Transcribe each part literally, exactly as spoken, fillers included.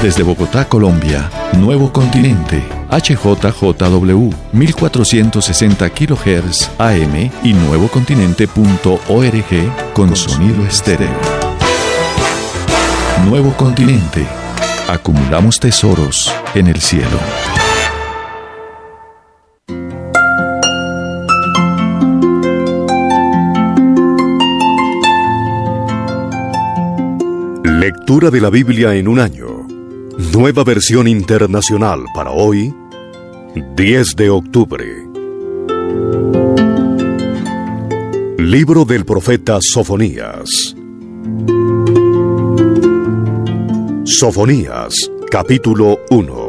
Desde Bogotá, Colombia, Nuevo Continente, H J J W, mil cuatrocientos sesenta kilohertz A M y nuevocontinente punto org con sonido estéreo. Nuevo Continente. Acumulamos tesoros en el cielo. Lectura de la Biblia en un año. Nueva versión internacional para hoy, diez de octubre. Libro del profeta Sofonías. Sofonías, capítulo uno.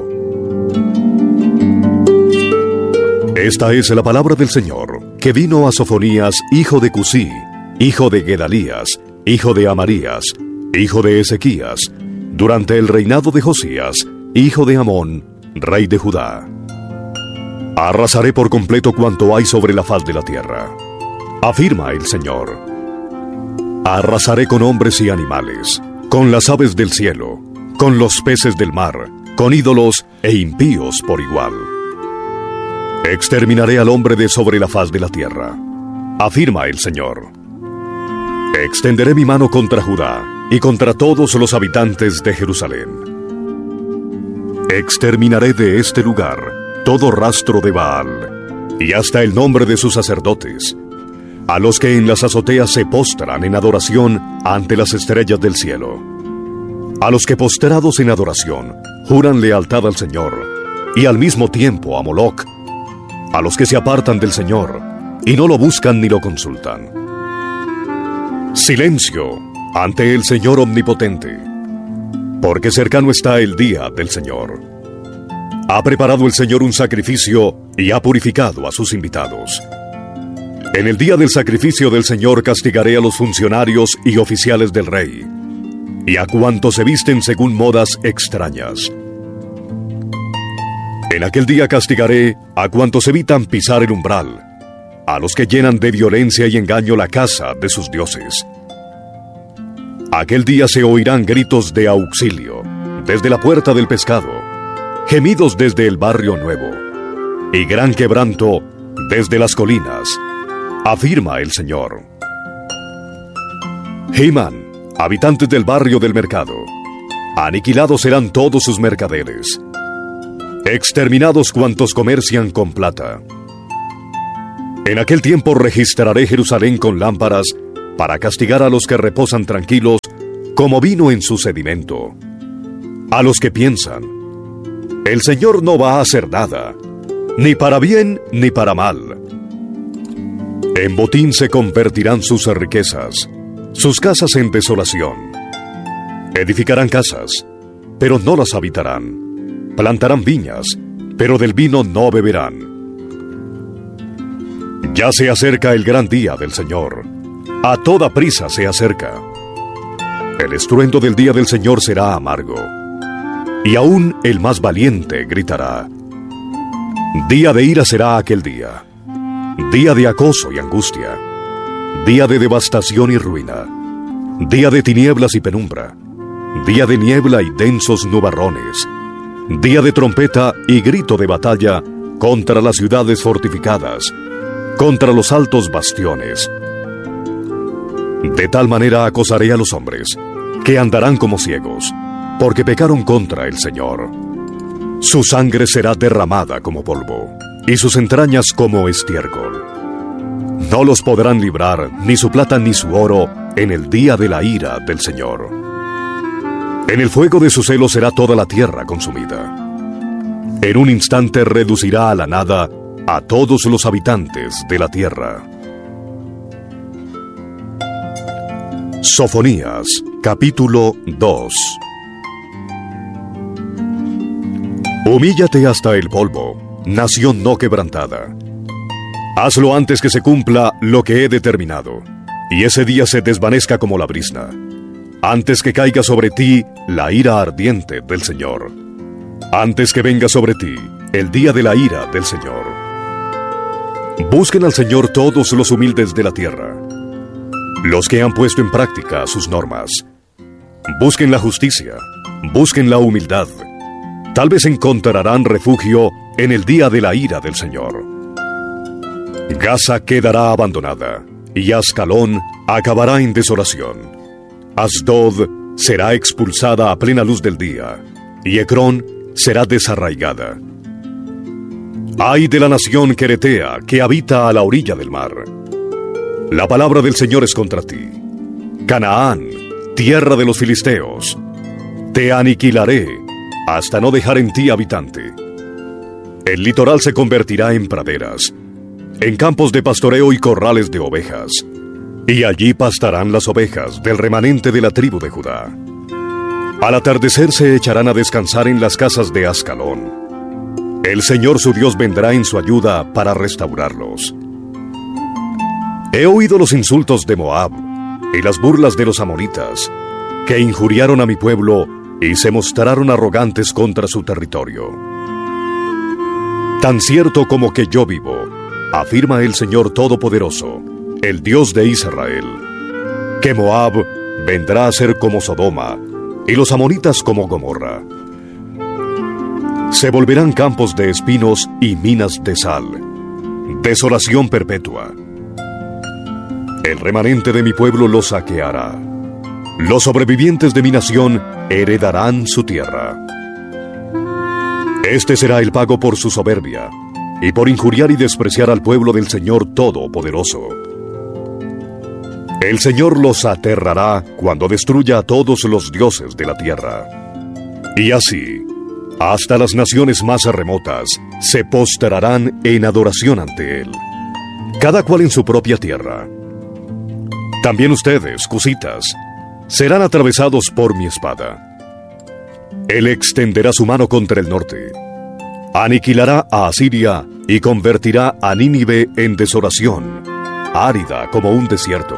Esta es la palabra del Señor, que vino a Sofonías, hijo de Cusí, hijo de Gedalías, hijo de Amarías, hijo de Ezequías, durante el reinado de Josías, hijo de Amón, rey de Judá. Arrasaré por completo cuanto hay sobre la faz de la tierra, afirma el Señor. Arrasaré con hombres y animales, con las aves del cielo, con los peces del mar, con ídolos e impíos por igual. Exterminaré al hombre de sobre la faz de la tierra, afirma el Señor. Extenderé mi mano contra Judá y contra todos los habitantes de Jerusalén. Exterminaré de este lugar todo rastro de Baal, y hasta el nombre de sus sacerdotes, a los que en las azoteas se postran en adoración ante las estrellas del cielo, a los que postrados en adoración juran lealtad al Señor, y al mismo tiempo a Moloc, a los que se apartan del Señor, y no lo buscan ni lo consultan. Silencio ante el Señor omnipotente, porque cercano está el día del Señor. Ha preparado el Señor un sacrificio y ha purificado a sus invitados. En el día del sacrificio del Señor castigaré a los funcionarios y oficiales del rey, y a cuantos se visten según modas extrañas. En aquel día castigaré a cuantos evitan pisar el umbral, a los que llenan de violencia y engaño la casa de sus dioses. Aquel día se oirán gritos de auxilio desde la puerta del pescado, gemidos desde el barrio nuevo, y gran quebranto desde las colinas, afirma el Señor. Heman, habitantes del barrio del mercado, aniquilados serán todos sus mercaderes, exterminados cuantos comercian con plata. En aquel tiempo registraré Jerusalén con lámparas para castigar a los que reposan tranquilos como vino en su sedimento, a los que piensan, el Señor no va a hacer nada, ni para bien ni para mal. En botín se convertirán sus riquezas, sus casas en desolación. Edificarán casas, pero no las habitarán. Plantarán viñas, pero del vino no beberán. Ya se acerca el gran día del Señor. A toda prisa se acerca. El estruendo del día del Señor será amargo, y aún el más valiente gritará. Día de ira será aquel día, día de acoso y angustia, día de devastación y ruina, día de tinieblas y penumbra, día de niebla y densos nubarrones, día de trompeta y grito de batalla contra las ciudades fortificadas, contra los altos bastiones. De tal manera acosaré a los hombres, que andarán como ciegos, porque pecaron contra el Señor. Su sangre será derramada como polvo, y sus entrañas como estiércol. No los podrán librar ni su plata ni su oro en el día de la ira del Señor. En el fuego de su celo será toda la tierra consumida. En un instante reducirá a la nada a todos los habitantes de la tierra. Sofonías, capítulo dos. Humíllate hasta el polvo, nación no quebrantada. Hazlo antes que se cumpla lo que he determinado, y ese día se desvanezca como la brisna, antes que caiga sobre ti la ira ardiente del Señor, antes que venga sobre ti el día de la ira del Señor. Busquen al Señor todos los humildes de la tierra, los que han puesto en práctica sus normas. Busquen la justicia, Busquen la humildad. Tal vez encontrarán refugio en el día de la ira del Señor. Gaza quedará abandonada, y Ascalón acabará en desolación. Asdod será expulsada a plena luz del día, y Ecrón será desarraigada. ¡Ay de la nación queretea que habita a la orilla del mar! La palabra del Señor es contra ti. Canaán, tierra de los filisteos, te aniquilaré hasta no dejar en ti habitante. El litoral se convertirá en praderas, en campos de pastoreo y corrales de ovejas, y allí pastarán las ovejas del remanente de la tribu de Judá. Al atardecer se echarán a descansar en las casas de Ascalón. El Señor su Dios vendrá en su ayuda para restaurarlos. He oído los insultos de Moab y las burlas de los amonitas, que injuriaron a mi pueblo y se mostraron arrogantes contra su territorio. Tan cierto como que yo vivo, afirma el Señor Todopoderoso, el Dios de Israel, que Moab vendrá a ser como Sodoma y los amonitas como Gomorra. Se volverán campos de espinos y minas de sal, desolación perpetua. El remanente de mi pueblo los saqueará. Los sobrevivientes de mi nación heredarán su tierra. Este será el pago por su soberbia y por injuriar y despreciar al pueblo del Señor Todopoderoso. El Señor los aterrará cuando destruya a todos los dioses de la tierra. Y así, hasta las naciones más remotas se postrarán en adoración ante Él, cada cual en su propia tierra. También ustedes, cusitas, serán atravesados por mi espada. Él extenderá su mano contra el norte, aniquilará a Asiria y convertirá a Nínive en desolación, árida como un desierto.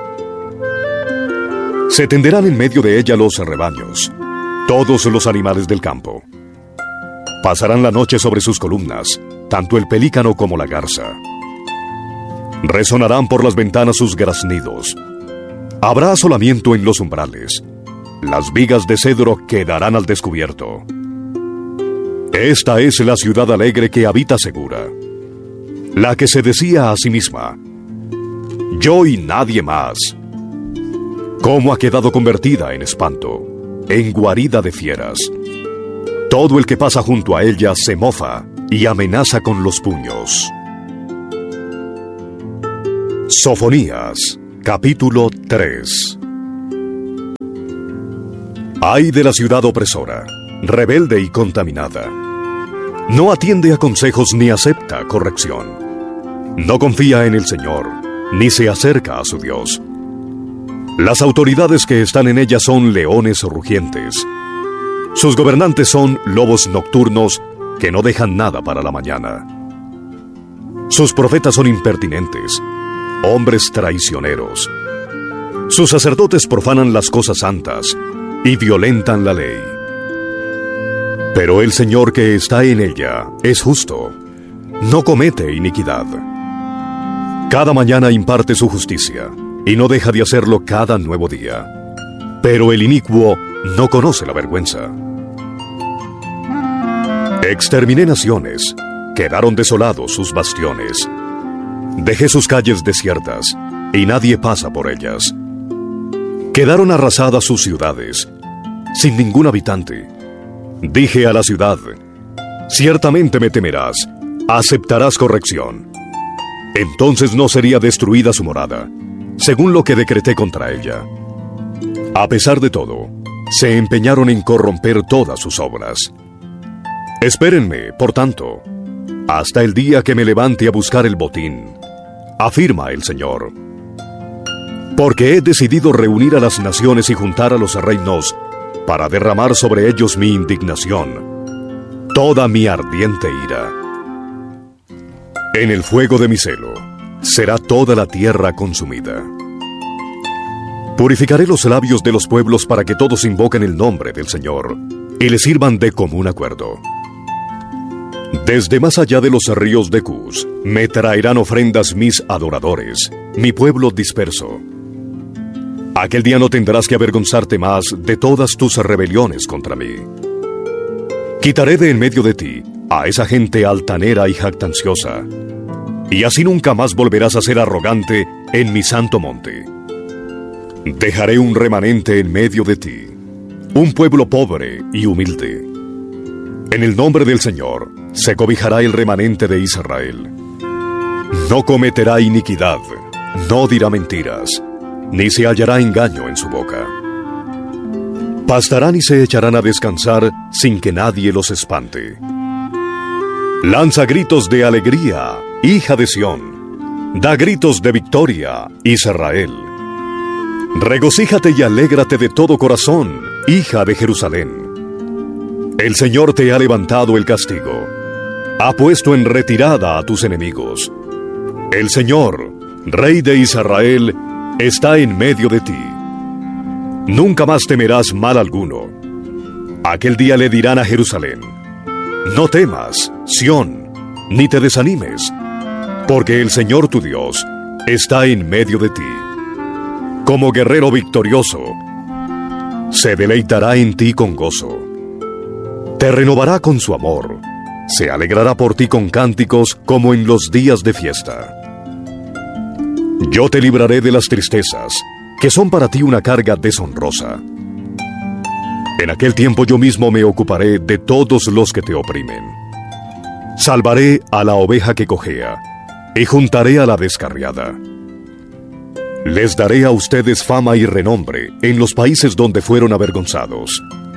Se tenderán en medio de ella los rebaños, todos los animales del campo. Pasarán la noche sobre sus columnas, tanto el pelícano como la garza. Resonarán por las ventanas sus graznidos. Habrá asolamiento en los umbrales. Las vigas de cedro quedarán al descubierto. Esta es la ciudad alegre que habita segura, la que se decía a sí misma: yo y nadie más. ¿Cómo ha quedado convertida en espanto, en guarida de fieras? Todo el que pasa junto a ella se mofa y amenaza con los puños. Sofonías, capítulo tres. Ay de la ciudad opresora, rebelde y contaminada. No atiende a consejos ni acepta corrección. No confía en el Señor, ni se acerca a su Dios. Las autoridades que están en ella son leones rugientes. Sus gobernantes son lobos nocturnos que no dejan nada para la mañana. Sus profetas son impertinentes, hombres traicioneros. Sus sacerdotes profanan las cosas santas y violentan la ley. Pero el Señor que está en ella es justo, no comete iniquidad. Cada mañana imparte su justicia y no deja de hacerlo cada nuevo día. Pero el inicuo no conoce la vergüenza. Exterminé naciones, quedaron desolados sus bastiones. Dejé sus calles desiertas y nadie pasa por ellas. Quedaron arrasadas sus ciudades, sin ningún habitante. Dije a la ciudad: ciertamente me temerás, aceptarás corrección. Entonces no sería destruida su morada, según lo que decreté contra ella. A pesar de todo, se empeñaron en corromper todas sus obras. Espérenme, por tanto, hasta el día que me levante a buscar el botín, afirma el Señor. Porque he decidido reunir a las naciones y juntar a los reinos para derramar sobre ellos mi indignación, toda mi ardiente ira. En el fuego de mi celo será toda la tierra consumida. Purificaré los labios de los pueblos para que todos invoquen el nombre del Señor y le sirvan de común acuerdo. Desde más allá de los ríos de Cus me traerán ofrendas mis adoradores, mi pueblo disperso. Aquel día no tendrás que avergonzarte más de todas tus rebeliones contra mí. Quitaré de en medio de ti a esa gente altanera y jactanciosa, y así nunca más volverás a ser arrogante en mi santo monte. Dejaré un remanente en medio de ti, un pueblo pobre y humilde. En el nombre del Señor se cobijará el remanente de Israel. No cometerá iniquidad, no dirá mentiras, ni se hallará engaño en su boca. Pastarán y se echarán a descansar sin que nadie los espante. Lanza gritos de alegría, hija de Sión. Da gritos de victoria, Israel. Regocíjate y alégrate de todo corazón, hija de Jerusalén. El Señor te ha levantado el castigo. Ha puesto en retirada a tus enemigos. El Señor, Rey de Israel, está en medio de ti. Nunca más temerás mal alguno. Aquel día le dirán a Jerusalén: no temas, Sión, ni te desanimes, porque el Señor tu Dios está en medio de ti. Como guerrero victorioso, se deleitará en ti con gozo. Te renovará con su amor. Se alegrará por ti con cánticos como en los días de fiesta. Yo te libraré de las tristezas, que son para ti una carga deshonrosa. En aquel tiempo yo mismo me ocuparé de todos los que te oprimen. Salvaré a la oveja que cojea, y juntaré a la descarriada. Les daré a ustedes fama y renombre en los países donde fueron avergonzados.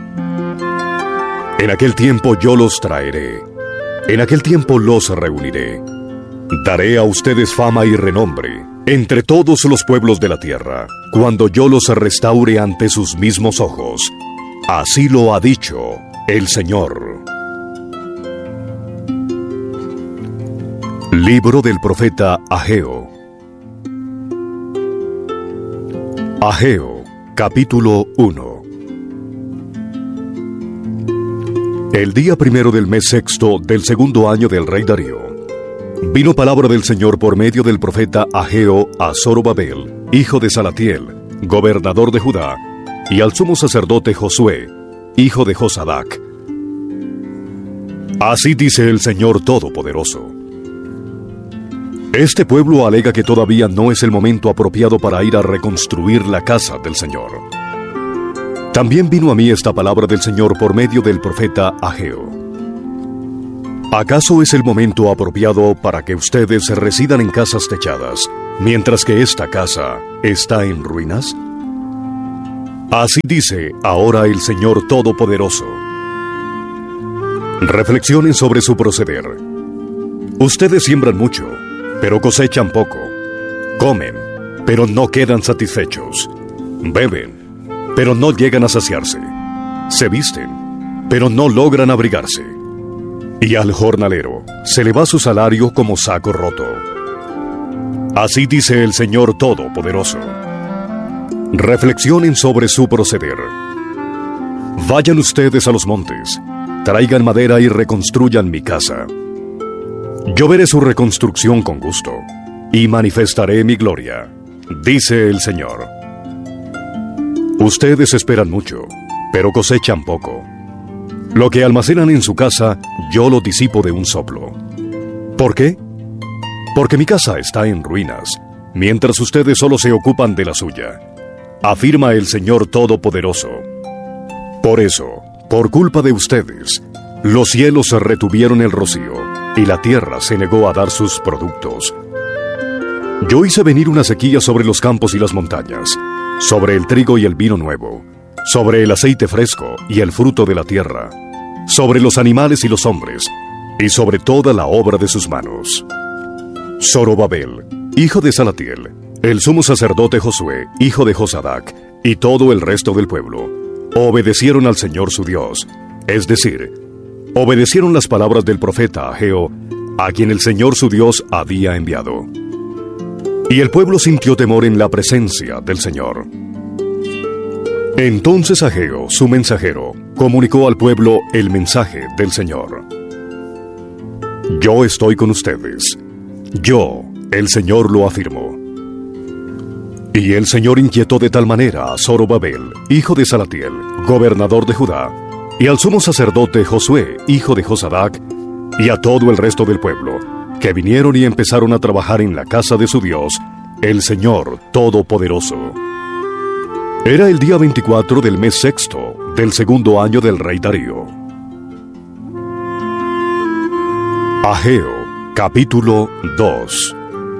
En aquel tiempo yo los traeré, en aquel tiempo los reuniré. Daré a ustedes fama y renombre entre todos los pueblos de la tierra, cuando yo los restaure ante sus mismos ojos. Así lo ha dicho el Señor. Libro del profeta Ageo. Ageo, capítulo uno. El día primero del mes sexto del segundo año del rey Darío, vino palabra del Señor por medio del profeta Ageo a Zorobabel, hijo de Salatiel, gobernador de Judá, y al sumo sacerdote Josué, hijo de Josadac. Así dice el Señor Todopoderoso: este pueblo alega que todavía no es el momento apropiado para ir a reconstruir la casa del Señor. También vino a mí esta palabra del Señor por medio del profeta Ageo. ¿Acaso es el momento apropiado para que ustedes residan en casas techadas, mientras que esta casa está en ruinas? Así dice ahora el Señor Todopoderoso. Reflexionen sobre su proceder. Ustedes siembran mucho, pero cosechan poco. Comen, pero no quedan satisfechos. Beben, pero no llegan a saciarse. Se visten, pero no logran abrigarse. Y al jornalero se le va su salario como saco roto. Así dice el Señor Todopoderoso. Reflexionen sobre su proceder. Vayan ustedes a los montes, traigan madera y reconstruyan mi casa. Yo veré su reconstrucción con gusto, y manifestaré mi gloria, dice el Señor. Ustedes esperan mucho, pero cosechan poco. Lo que almacenan en su casa, yo lo disipo de un soplo. ¿Por qué? Porque mi casa está en ruinas, mientras ustedes solo se ocupan de la suya, afirma el Señor Todopoderoso. Por eso, por culpa de ustedes, los cielos retuvieron el rocío, y la tierra se negó a dar sus productos. Yo hice venir una sequía sobre los campos y las montañas, sobre el trigo y el vino nuevo, sobre el aceite fresco y el fruto de la tierra, sobre los animales y los hombres, y sobre toda la obra de sus manos. Zorobabel, hijo de Salatiel, el sumo sacerdote Josué, hijo de Josadac, y todo el resto del pueblo, obedecieron al Señor su Dios, es decir, obedecieron las palabras del profeta Ageo, a quien el Señor su Dios había enviado. Y el pueblo sintió temor en la presencia del Señor. Entonces Ageo, su mensajero, comunicó al pueblo el mensaje del Señor. Yo estoy con ustedes. Yo, el Señor, lo afirmo. Y el Señor inquietó de tal manera a Zorobabel, hijo de Salatiel, gobernador de Judá, y al sumo sacerdote Josué, hijo de Josadac, y a todo el resto del pueblo, que vinieron y empezaron a trabajar en la casa de su Dios, el Señor Todopoderoso. Era el día veinticuatro del mes sexto, del segundo año del rey Darío. Ageo, capítulo dos.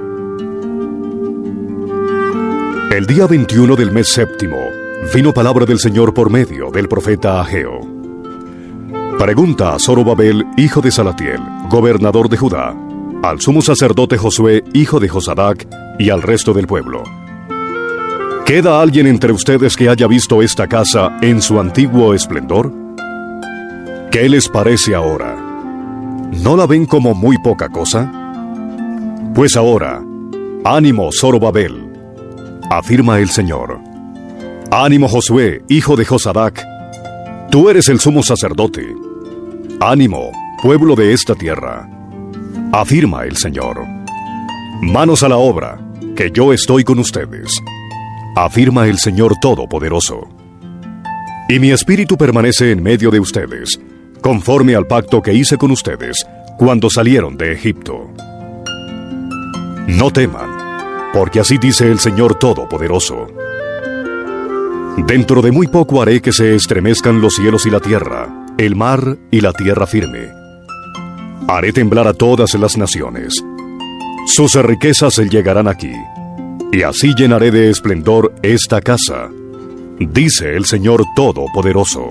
El día veintiuno del mes séptimo, vino palabra del Señor por medio del profeta Ageo. Pregunta a Zorobabel, hijo de Salatiel, gobernador de Judá, al sumo sacerdote Josué, hijo de Josadac, y al resto del pueblo. ¿Queda alguien entre ustedes que haya visto esta casa en su antiguo esplendor? ¿Qué les parece ahora? ¿No la ven como muy poca cosa? Pues ahora, ánimo, Zorobabel, afirma el Señor. Ánimo, Josué, hijo de Josadac, tú eres el sumo sacerdote. Ánimo, pueblo de esta tierra, afirma el Señor. Manos a la obra, que yo estoy con ustedes, afirma el Señor Todopoderoso. Y mi espíritu permanece en medio de ustedes, conforme al pacto que hice con ustedes cuando salieron de Egipto. No teman, porque así dice el Señor Todopoderoso. Dentro de muy poco haré que se estremezcan los cielos y la tierra, el mar y la tierra firme. Haré temblar a todas las naciones. Sus riquezas llegarán aquí, y así llenaré de esplendor esta casa, dice el Señor Todopoderoso.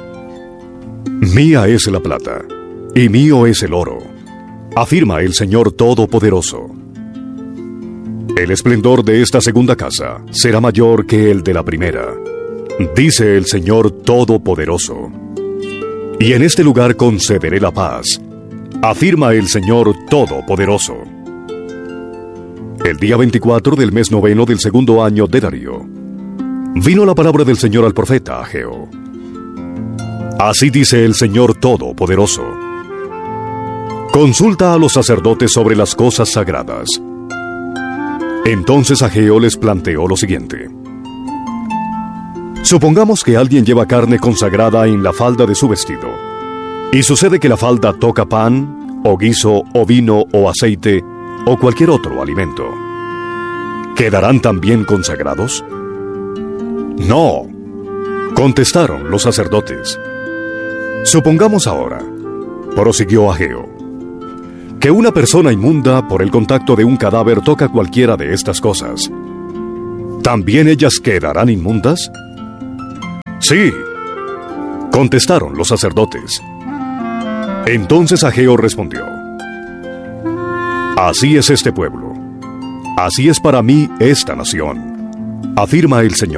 Mía es la plata, y mío es el oro, afirma el Señor Todopoderoso. El esplendor de esta segunda casa será mayor que el de la primera, dice el Señor Todopoderoso. Y en este lugar concederé la paz, afirma el Señor Todopoderoso. El día veinticuatro del mes noveno del segundo año de Darío, vino la palabra del Señor al profeta Ageo. Así dice el Señor Todopoderoso. Consulta a los sacerdotes sobre las cosas sagradas. Entonces Ageo les planteó lo siguiente. Supongamos que alguien lleva carne consagrada en la falda de su vestido, y sucede que la falda toca pan, o guiso, o vino, o aceite, o cualquier otro alimento. ¿Quedarán también consagrados? No, contestaron los sacerdotes. Supongamos ahora, prosiguió Ageo, que una persona inmunda por el contacto de un cadáver toca cualquiera de estas cosas. ¿También ellas quedarán inmundas? Sí, contestaron los sacerdotes. Entonces Ageo respondió. Así es este pueblo, así es para mí esta nación, afirma el Señor.